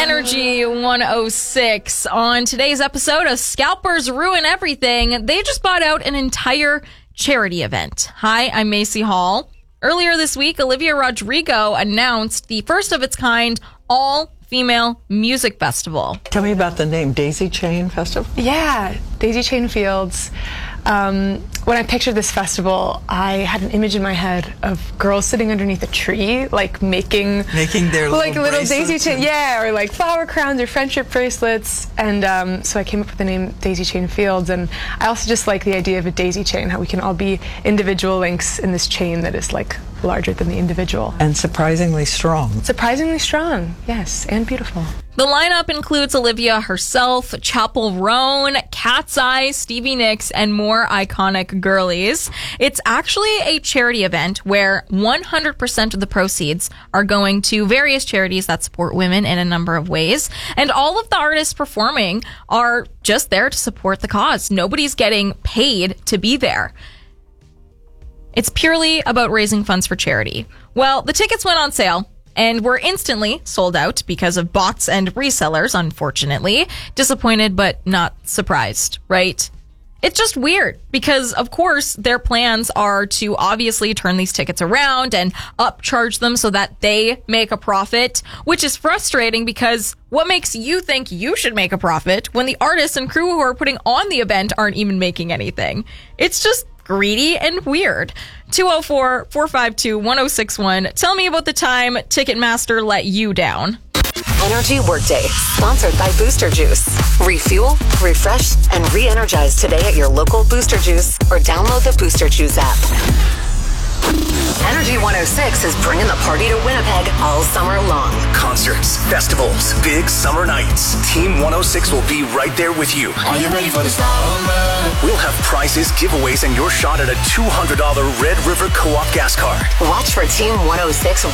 Energy 106. On today's episode of Scalpers Ruin Everything, they just bought out an entire charity event. Hi, I'm Macy Hall. Earlier this week, Olivia Rodrigo announced the first of its kind all-female music festival. Tell me about the name, Daisy Chain Festival? Yeah, Daisy Chain Fields. When I pictured this festival, I had an image in my head of girls sitting underneath a tree, like making their little daisy chain, or like flower crowns or friendship bracelets. And so I came up with the name Daisy Chain Fields. And I also just like the idea of a daisy chain, how we can all be individual links in this chain that is like larger than the individual. And surprisingly strong. Surprisingly strong, yes, and beautiful. The lineup includes Olivia herself, Chappell Roan, Cat's Eye, Stevie Nicks, and more iconic girlies. It's actually a charity event where 100% of the proceeds are going to various charities that support women in a number of ways. And all of the artists performing are just there to support the cause. Nobody's getting paid to be there. It's purely about raising funds for charity. Well, the tickets went on sale and were instantly sold out because of bots and resellers, unfortunately. Disappointed, but not surprised, right? It's just weird because, of course, their plans are to obviously turn these tickets around and upcharge them so that they make a profit, which is frustrating because what makes you think you should make a profit when the artists and crew who are putting on the event aren't even making anything? It's just greedy and weird. 204-452-1061. Tell me about the time Ticketmaster let you down. Energy Workday, sponsored by Booster Juice. Refuel, refresh, and re-energize today at your local Booster Juice or download the Booster Juice app. Energy 106 is bringing the party to Winnipeg all summer long. Concerts, festivals, big summer nights. Team 106 will be right there with you. Are you ready for the summer? We'll have prizes, giveaways, and your shot at a $200 Red River Co-op gas card. Watch for Team 106